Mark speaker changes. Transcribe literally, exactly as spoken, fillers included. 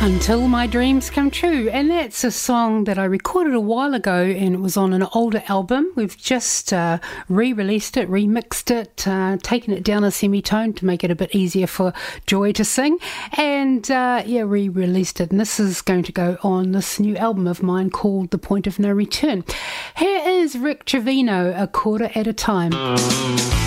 Speaker 1: Until My Dreams Come True, and that's a song that I recorded a while ago and it was on an older album. We've just uh, re-released it, remixed it, uh, taken it down a semitone to make it a bit easier for Joy to sing, and uh, yeah, re-released it, and this is going to go on this new album of mine called The Point of No Return. Here is Rick Trevino, A Quarter at a Time.